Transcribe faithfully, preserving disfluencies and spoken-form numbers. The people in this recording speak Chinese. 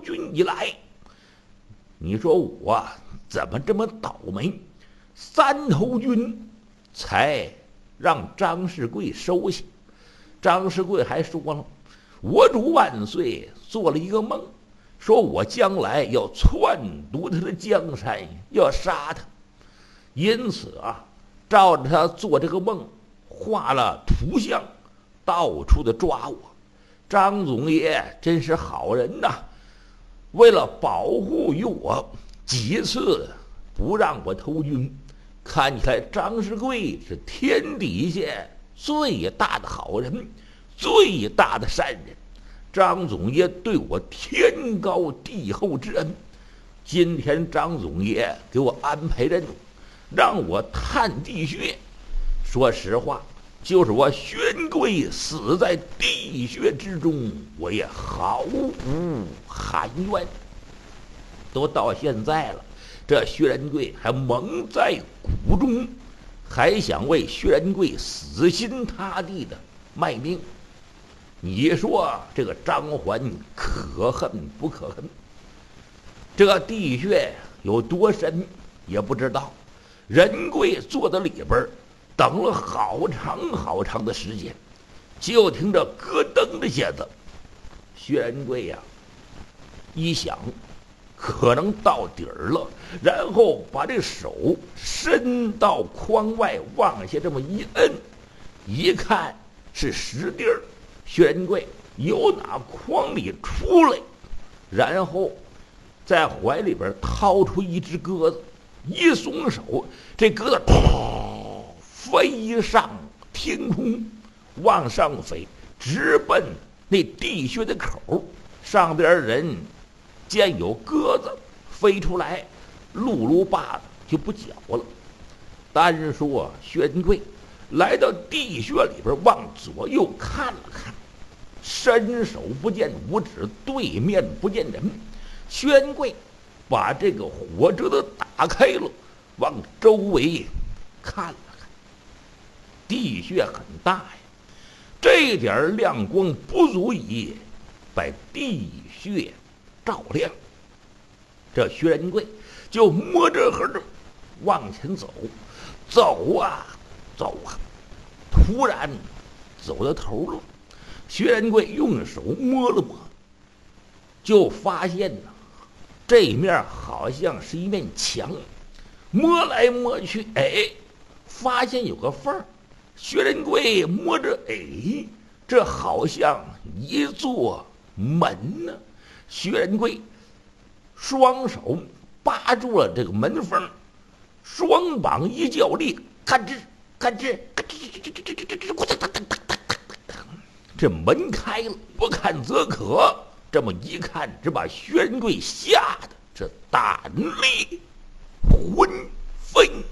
军一来，你说我怎么这么倒霉？三头军才让张世贵收下。张世贵还说了：“我主万岁做了一个梦，说我将来要篡夺他的江山，要杀他。因此啊，照着他做这个梦，画了图像，到处的抓我。张总爷真是好人呐！为了保护于我，几次不让我投军。看起来张世贵是天底下最大的好人，最大的善人。张总爷对我天高地厚之恩，今天张总爷给我安排任务，让我探地穴。说实话，就是我宣贵死在地穴之中，我也毫无含冤。都到现在了，这薛仁贵还蒙在鼓中，还想为薛仁贵死心塌地的卖命。你说这个张环可恨不可恨？这个地穴有多深也不知道，仁贵坐在里边等了好长好长的时间，就听着咯噔的一下子，薛仁贵呀、啊、一想可能到底儿了，然后把这手伸到筐外，往下这么一摁，一看是实地儿。薛仁贵由打筐里出来，然后在怀里边掏出一只鸽子，一松手，这鸽子飞上天空，往上飞，直奔那地穴的口。上边人见有鸽子飞出来，噜噜吧的就不搅了。单说薛仁贵来到地穴里边，往左右看了看，伸手不见五指，对面不见人。薛仁贵把这个火折子打开了，往周围看了看，地穴很大呀，这点亮光不足以把地穴照亮。这薛仁贵就摸着盒子往前走，走啊走啊，突然走到头了。薛仁贵用手摸了摸，就发现呢，这面好像是一面墙。摸来摸去，哎，发现有个缝儿。薛仁贵摸着，哎，这好像一座门呢。薛仁贵双手扒住了这个门缝，双膀一较力，咔吱咔吱咔吱吱吱吱吱吱吱吱吱吱，这门开了。不看则可，这么一看，只把薛仁贵吓得这胆裂魂飞。